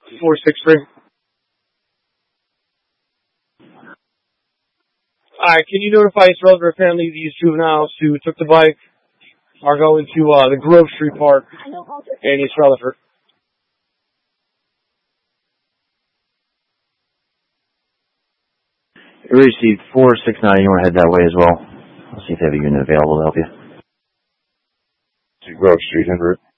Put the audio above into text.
463. Alright, can you notify East Rutherford family these juveniles who took the bike are going to the Grove Street Park in East Rutherford? We received 469. You want to head that way as well? I'll see if they have a unit available to help you. To Grove Street, Henry.